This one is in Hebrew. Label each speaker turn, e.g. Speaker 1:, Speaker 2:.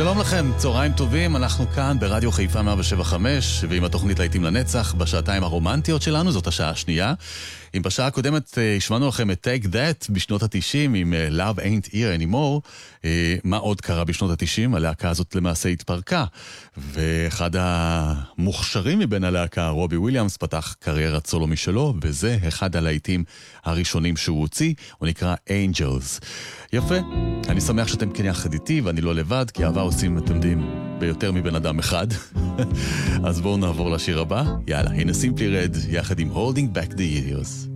Speaker 1: שלום לכם, צהריים טובים, אנחנו כאן ברדיו חיפה 175, ועם התוכנית להיטים לנצח, בשעתיים הרומנטיות שלנו, זאת השעה השנייה. אם בשעה הקודמת השמענו לכם את Take That בשנות ה-90 עם Love Ain't Here Anymore, מה עוד קרה בשנות ה-90? הלהקה הזאת למעשה התפרקה, ואחד המוכשרים מבין הלהקה, רובי וויליאמס, פתח קריירת סולו משלו, וזה אחד הלהיטים הראשונים שהוא הוציא, הוא נקרא Angels. יפה, אני שמח שאתם כן יחד איתי, ואני לא לבד, כי אהבה עושים, אתם יודעים, ביותר מבן אדם אחד. אז בואו נעבור לשיר הבא. יאללה, הנה Simply Red, יחד עם Holding Back the Years.